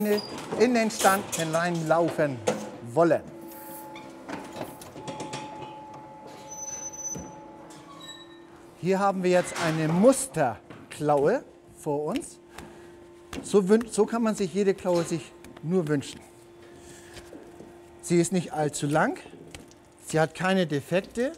in den Stand hineinlaufen wollen. Hier haben wir jetzt eine Musterklaue vor uns. So kann man sich jede Klaue sich nur wünschen. Sie ist nicht allzu lang, sie hat keine Defekte,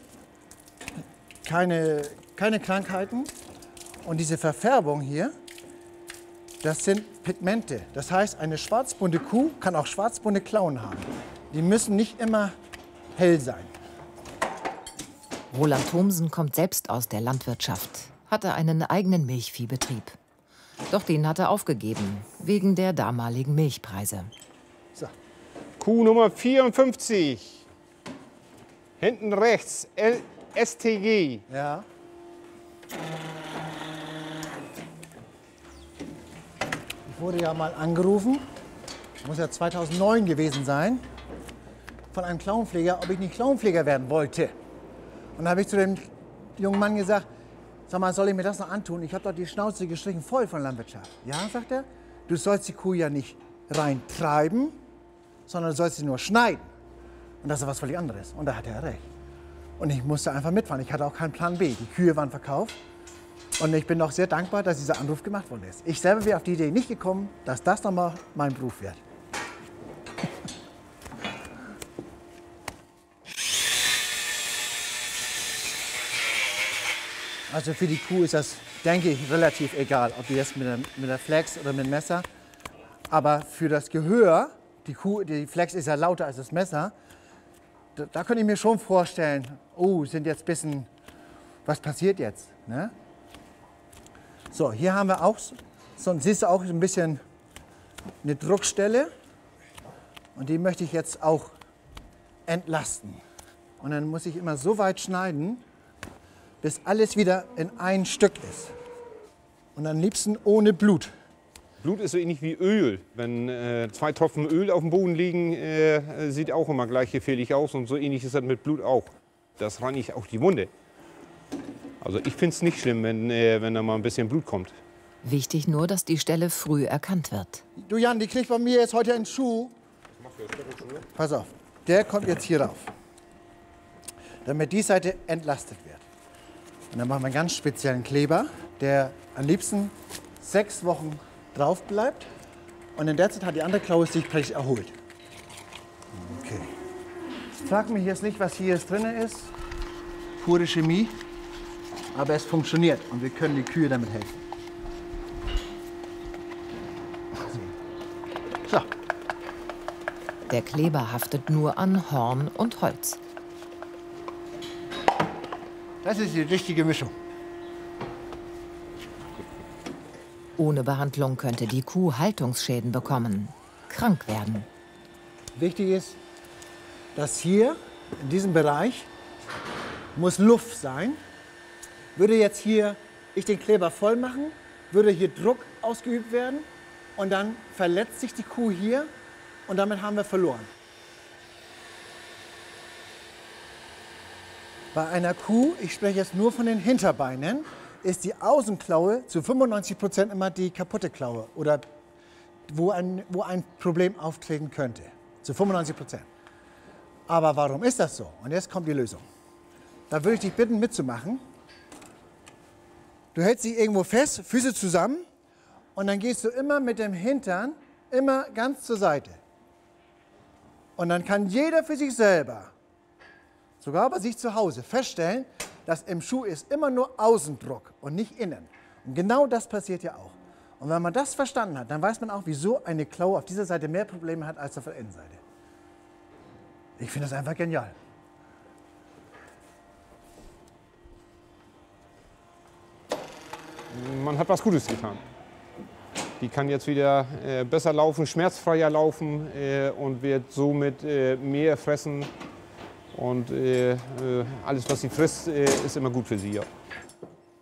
keine Krankheiten. Und diese Verfärbung hier, das sind Pigmente. Das heißt, eine schwarzbunte Kuh kann auch schwarzbunte Klauen haben. Die müssen nicht immer hell sein. Roland Thomsen kommt selbst aus der Landwirtschaft, hatte einen eigenen Milchviehbetrieb. Doch den hat er aufgegeben, wegen der damaligen Milchpreise. So. Kuh Nummer 54. Hinten rechts, STG. Ja. Ich wurde ja mal angerufen, muss ja 2009 gewesen sein, von einem Klauenpfleger, ob ich nicht Klauenpfleger werden wollte. Und da habe ich zu dem jungen Mann gesagt, sag mal, soll ich mir das noch antun? Ich habe doch die Schnauze gestrichen voll von Landwirtschaft. Ja, sagt er, du sollst die Kuh ja nicht rein treiben, sondern du sollst sie nur schneiden. Und das ist was völlig anderes. Und da hat er recht. Und ich musste einfach mitfahren. Ich hatte auch keinen Plan B. Die Kühe waren verkauft. Und ich bin auch sehr dankbar, dass dieser Anruf gemacht worden ist. Ich selber wäre auf die Idee nicht gekommen, dass das nochmal mein Beruf wird. Also für die Kuh ist das, denke ich, relativ egal, ob die jetzt mit der Flex oder mit dem Messer. Aber für das Gehör, die Flex ist ja lauter als das Messer, da könnte ich mir schon vorstellen, oh, sind jetzt ein bisschen, was passiert jetzt? Ne? So, hier haben wir auch, siehst du auch ein bisschen eine Druckstelle. Und die möchte ich jetzt auch entlasten. Und dann muss ich immer so weit schneiden, bis alles wieder in ein Stück ist. Und am liebsten ohne Blut. Blut ist so ähnlich wie Öl. Wenn 2 Tropfen Öl auf dem Boden liegen, sieht auch immer gleich gefährlich aus. Und so ähnlich ist das mit Blut auch. Das reinigt auch die Wunde. Also ich finde es nicht schlimm, wenn da mal ein bisschen Blut kommt. Wichtig nur, dass die Stelle früh erkannt wird. Du Jan, die kriegt bei mir jetzt heute einen Schuh. Pass auf, der kommt jetzt hier rauf. Damit die Seite entlastet wird. Und dann machen wir einen ganz speziellen Kleber, der am liebsten 6 Wochen drauf bleibt. Und in der Zeit hat die andere Klaue sich praktisch erholt. Okay. Frag mich jetzt nicht, was hier jetzt drin ist. Pure Chemie. Aber es funktioniert und wir können die Kühe damit helfen. So. Der Kleber haftet nur an Horn und Holz. Das ist die richtige Mischung. Ohne Behandlung könnte die Kuh Haltungsschäden bekommen, krank werden. Wichtig ist, dass hier in diesem Bereich muss Luft sein. Würde jetzt hier ich den Kleber voll machen, würde hier Druck ausgeübt werden und dann verletzt sich die Kuh hier und damit haben wir verloren. Bei einer Kuh, ich spreche jetzt nur von den Hinterbeinen, ist die Außenklaue zu 95% immer die kaputte Klaue oder wo ein Problem auftreten könnte. Zu 95%. Aber warum ist das so? Und jetzt kommt die Lösung. Da würde ich dich bitten, mitzumachen. Du hältst dich irgendwo fest, Füße zusammen und dann gehst du immer mit dem Hintern immer ganz zur Seite. Und dann kann jeder für sich selber, sogar bei sich zu Hause, feststellen, dass im Schuh ist immer nur Außendruck und nicht innen. Und genau das passiert ja auch. Und wenn man das verstanden hat, dann weiß man auch, wieso eine Klaue auf dieser Seite mehr Probleme hat als auf der Innenseite. Ich finde das einfach genial. Man hat was Gutes getan. Die kann jetzt wieder besser laufen, schmerzfreier laufen und wird somit mehr fressen. Und alles, was sie frisst, ist immer gut für sie. Ja.